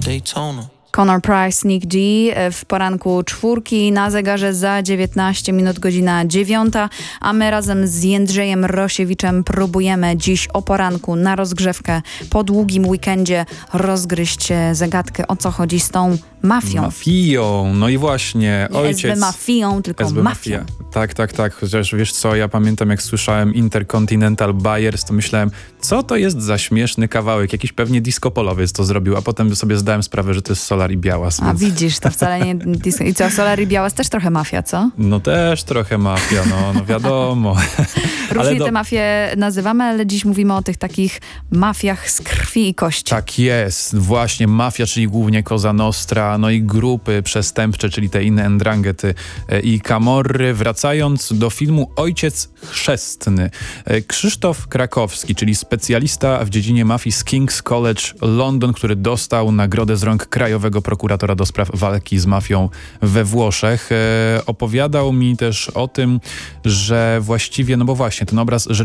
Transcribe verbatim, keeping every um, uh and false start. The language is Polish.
Daytona. Connor Price, Nick G w poranku czwórki, na zegarze za dziewiętnaście minut godzina dziewiąta, a my razem z Jędrzejem Rosiewiczem próbujemy dziś o poranku na rozgrzewkę po długim weekendzie rozgryźć zagadkę, o co chodzi z tą mafią. Mafią, no i właśnie Nie ojciec... S B mafią, tylko S B mafią. Mafia. Tak, tak, tak, chociaż wiesz co, ja pamiętam jak słyszałem Intercontinental Buyers, to myślałem, co to jest za śmieszny kawałek, jakiś pewnie disco polowiec to zrobił, a potem sobie zdałem sprawę, że to jest Solari Białas. A więc... widzisz, to wcale nie disco. I co, Solari Białas też trochę mafia, co? No też trochę mafia, no, no wiadomo. Różnie do... te mafie nazywamy, ale dziś mówimy o tych takich mafiach z krwi i kości. Tak jest, właśnie mafia, czyli głównie Cosa Nostra, no i grupy przestępcze, czyli te inne Ndranghety i Camorry. Wracając do filmu Ojciec Chrzestny. Krzysztof Krakowski, czyli specjalista w dziedzinie mafii z King's College London, który dostał nagrodę z rąk krajowego prokuratora do spraw walki z mafią we Włoszech, opowiadał mi też o tym, że właściwie, no bo właśnie ten obraz